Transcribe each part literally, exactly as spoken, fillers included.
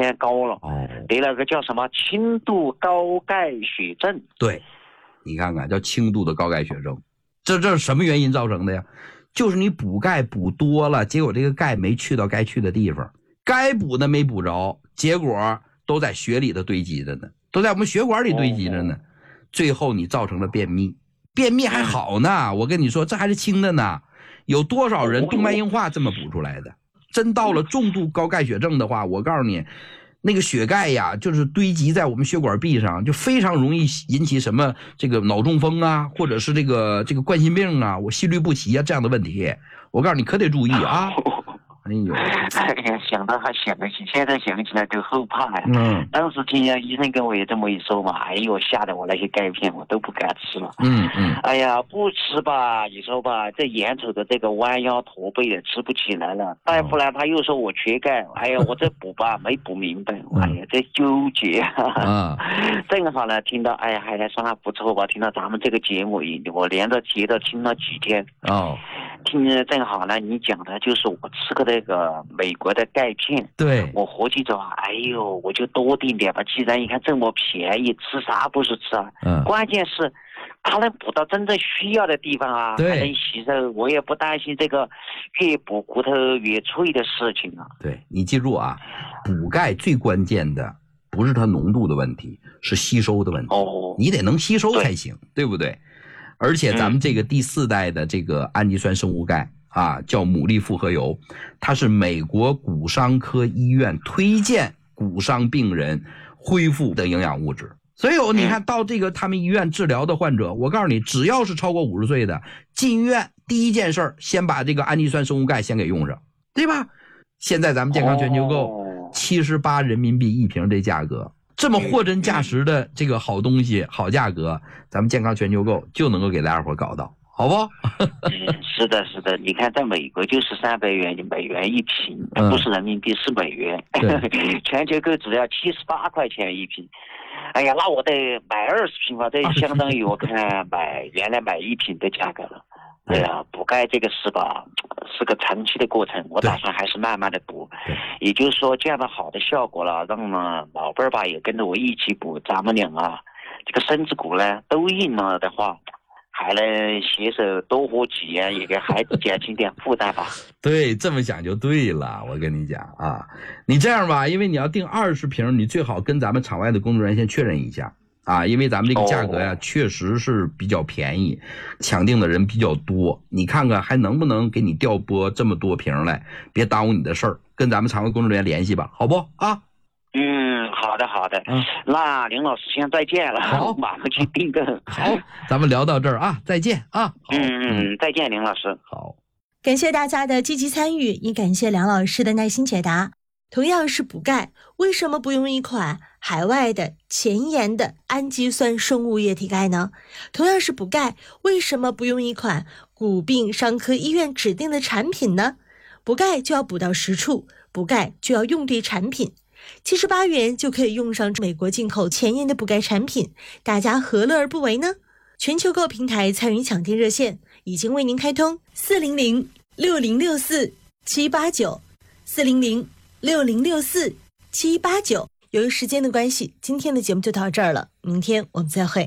偏高了，哦，得了个叫什么轻度高钙血症。 对，你看看叫轻度的高钙血症，这这是什么原因造成的呀？就是你补钙补多了，结果这个钙没去到该去的地方，该补的没补着，结果都在血里头堆积着呢，都在我们血管里堆积着呢，哦，最后你造成了便秘。便秘还好呢，我跟你说这还是轻的呢，有多少人动脉硬化这么补出来的？真到了重度高钙血症的话，我告诉你，那个血钙呀，就是堆积在我们血管壁上，就非常容易引起什么这个脑中风啊，或者是这个这个冠心病啊，我心律不齐啊这样的问题，我告诉你可得注意啊。哎呦， 哎呀，想到还想起，现在想起来都后怕呀。 嗯， 当时听见医生跟我也这么一说嘛，哎呦，吓得我那些钙片我都不敢吃了。 嗯嗯， 哎呀，不吃吧，你说吧，这眼瞅着这个弯腰驼背的吃不起来了。大夫呢，他又说我缺钙，哎呀，我这补吧没补明白，哎呀，这纠结啊。正好呢，听到，哎呀，还算还不错吧，听到咱们这个节目，我连着接着听了几天。哦。听着正好呢，你讲的就是我吃个那个美国的钙片， 对， 我合计着，哎呦，我就多订点吧。既然你看这么便宜，吃啥不是吃啊？嗯，关键是它能补到真正需要的地方啊，还能吸收，我也不担心这个越补骨头越脆的事情啊。 对，你记住啊，补钙最关键的不是它浓度的问题，是吸收的问题。哦，你得能吸收才行， 对, 对不对？而且咱们这个第四代的这个氨基酸生物钙啊，叫牡蛎复合油，它是美国骨伤科医院推荐骨伤病人恢复的营养物质。所以你看到这个他们医院治疗的患者，我告诉你，只要是超过五十岁的，进医院第一件事先把这个氨基酸生物钙先给用上，对吧？现在咱们健康全球购七十八人民币一瓶这价格，这么货真价实的这个好东西，好价格，咱们健康全球购就能够给大家伙搞到，好不？ 嗯，是的，是的。你看，在美国就是三百元美元一瓶，嗯、不是人民币，是美元。全球购只要七十八块钱一瓶。哎呀，那我得买二十瓶吧，这相当于我看买原来买一瓶的价格了。哎呀，补钙这个事吧，是个长期的过程，我打算还是慢慢的补。也就是说，这样的好的效果了，让呢老辈儿吧也跟着我一起补，咱们俩啊，这个身子骨呢都硬了的话，还能携手多活几年，也给孩子减轻点负担吧。 对，这么想就对了。我跟你讲啊，你这样吧，因为你要订二十瓶，你最好跟咱们场外的工作人员先确认一下。啊，因为咱们这个价格呀、啊，确实是比较便宜，抢订的人比较多。你看看还能不能给你调拨这么多瓶来，别耽误你的事儿。跟咱们场外工作人员联系吧，好不啊？ 嗯，好的好的。嗯，那林老师先再见了，好，马上去订个。 好，咱们聊到这儿啊，再见啊。 嗯嗯，再见，林老师。 好， 感谢大家的积极参与，也感谢梁老师的耐心解答。同样是补钙，为什么不用一款海外的前沿的氨基酸生物液体钙呢？同样是补钙，为什么不用一款骨病伤科医院指定的产品呢？补钙就要补到实处，补钙就要用对产品。七十八元就可以用上美国进口前沿的补钙产品，大家何乐而不为呢？全球购平台参与抢订热线已经为您开通四零零六零六四七八九四零零六零六四七八九。由于时间的关系，今天的节目就到这儿了，明天我们再会。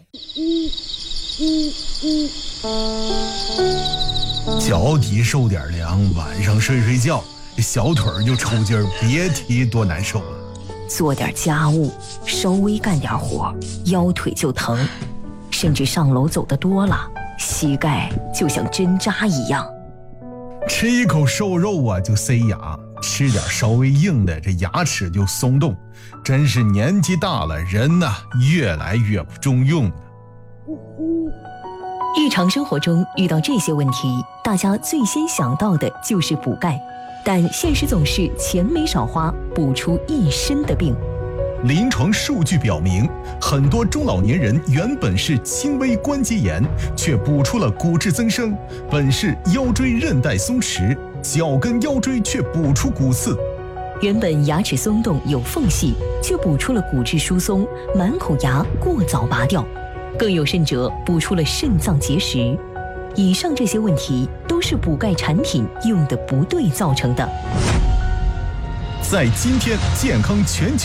脚底受点凉，晚上睡睡觉，小腿儿就抽筋儿，别提多难受了。 做点家务，稍微干点活，腰腿就疼，甚至上楼走得多了，膝盖就像针扎一样。 吃一口瘦肉啊就塞牙，吃点稍微硬的，这牙齿就松动，真是年纪大了，人呐、啊、越来越不中用了。 日常生活中遇到这些问题，大家最先想到的就是补钙，但现实总是钱没少花，补出一身的病。 临床数据表明，很多中老年人原本是轻微关节炎，却补出了骨质增生；本是腰椎韧带松弛，脚跟腰椎却补出骨刺。 原本牙齿松动有缝隙，却补出了骨质疏松，满口牙过早拔掉。更有甚者，补出了肾脏结石。以上这些问题都是补钙产品用的不对造成的。 在今天健康全球